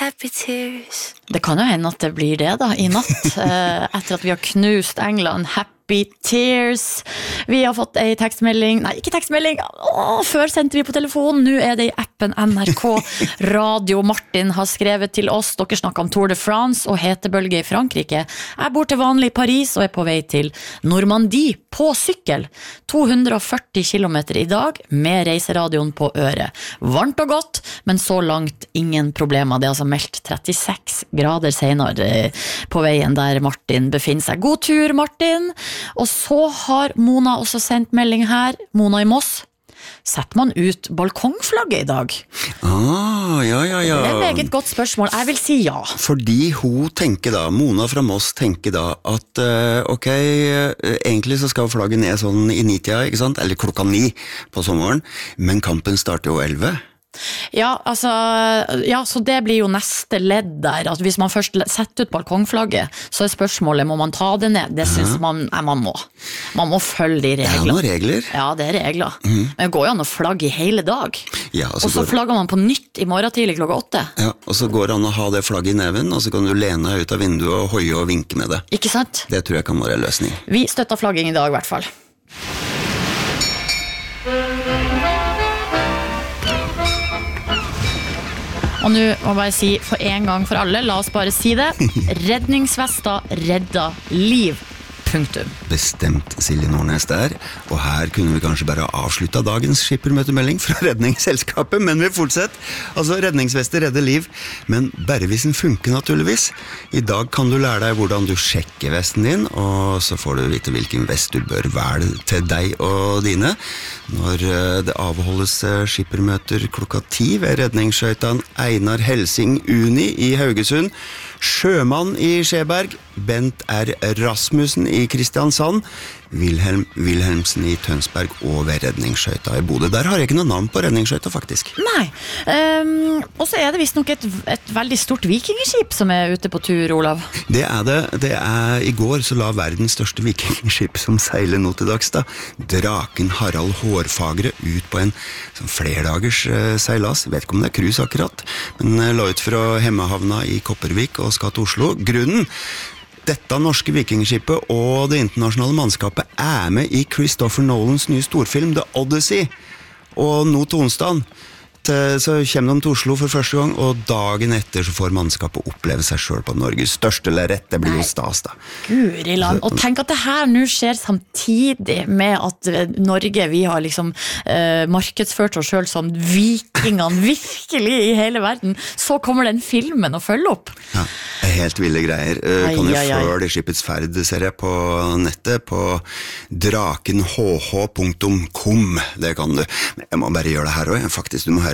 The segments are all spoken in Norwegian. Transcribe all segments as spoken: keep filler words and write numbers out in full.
happy tears. Det kan jo hende at det blir det da, i natt, etter at vi har knust England. Happy tears. Vi har fått en tekstmelding, nei, ikke tekstmelding, Åh, før sendte vi på telefonen, nå er det i appen N R K Radio. Martin har skrevet til oss, dere snakker om Tour de France og hetebølge i Frankrike. Jeg bor til vanlig i Paris og er på vei til Normandie på sykkel. to hundre og førti kilometer i dag med reiseradioen på øret. Varmt og godt, men så langt ingen problemer. Det er altså meldt trettiseks grader senere på veien der Martin befinner seg. God tur, Martin! Og så har Mona også sendt melding her, Mona i Moss. Setter man ut balkongflagget i dag? Ah, ja, ja, ja. Det er et meget godt spørsmål, jeg vil si ja. Fordi hun tenker da, Mona fra Moss tenker da at uh, ok, uh, egentlig så skal flagget ned sånn i nitida, ikke sant? Eller klokka ni på sommeren, men kampen starter jo elleve. Ja, altså, ja, så det blir jo neste ledd der, at hvis man først setter ut balkongflagget, så er spørsmålet, må man ta det ned? Det synes man, nei, man må. Man må følge de reglene. Det er noen regler. Ja, det er regler. Mm. Men det går jo an å flagge i hele dag. Ja, og så, og så går... flagger man på nytt i morgen tidlig klokka åtte. Ja, og så går det an å ha det flagget i neven, og så kan du lene deg ut av vinduet og hoie og vinke med det. Ikke sant? Det tror jeg kan være en løsning. Vi støtter flagging i dag i hvert fall. Og nå må jeg bare si for en gang for alle, la oss bare si det. Redningsvester redda liv. Punktum. Bestemt, Silje Nordnes der. Og her kunne vi kanskje bare avslutta dagens skippermøtemelding fra redningsselskapet, men vi fortsetter. Altså, redningsvester redder liv, men bare hvis den funker naturligvis. I dag kan du lære deg hvordan du sjekker vesten din, og så får du vite hvilken vest du bør velge til deg og dine. Når det avholdes skippermøter klokka ti ved redningsskøyten Einar Helsing Uni i Haugesund, Sjømann i Skjeberg, Bent R. Rasmussen i Kristiansand, Wilhelm Wilhelmsen i Tønsberg og ved redningsskøyta i Bodø. Der har jeg ikke noe navn på redningsskøyta, faktisk. Nei, um, og så er det vist nok et, et veldig stort vikingskip som er ute på tur, Olav. Det er det. Det er i går så la verdens største vikingskip som seiler nå til dags da, Draken Harald Hårfagre ut på en sånn flerdagers uh, seilas. Jeg vet ikke om det er cruise akkurat, men uh, la ut fra Hemmehavna i Kopervik og skal til Oslo. Grunnen Dette norske vikingskipet og det internasjonale mannskapet er med i Christopher Nolans nye storfilm The Odyssey. Og nå til onsdagen så kommer de til Oslo for første gang, og dagen etter så får mannskapet oppleve seg selv på Norges største lerret. Det blir jo stas da. Guriland. Og tenk at det her nå skjer samtidig med at Norge, vi har liksom eh, markedsført oss selv som vikingene virkelig i hele verden. Så kommer den filmen å følge opp. Ja, det er helt ville greier. Uh, ai, kan du ai, ai. følge Skipets ferd, ser jeg på nettet, på draken h h punktum com. Det kan du. Men jeg må bare gjøre det her også, faktisk, du må høre.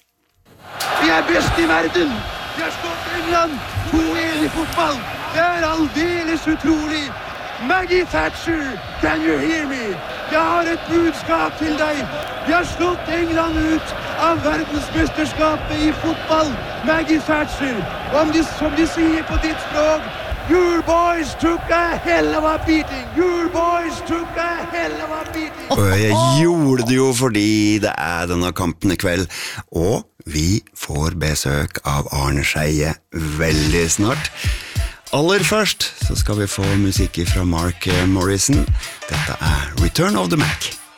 Vi er best i verden! Vi har slått England to en i fotball! Det er aldeles utrolig! Maggie Thatcher, can you hear me? Jeg har et budskap til deg! Vi har slått England ut av verdensmesterskapet i fotball! Maggie Thatcher, om de, som de sier på ditt språk, your boys took a hell of a beating! Your boys took a hell of a beating! Og jeg gjorde det jo fordi det er denne kampen i kveld, og vi får besøk av Arne Scheie veldig snart. Aller først så skal vi få musikk fra Mark Morrison. Dette er Return of the Mac.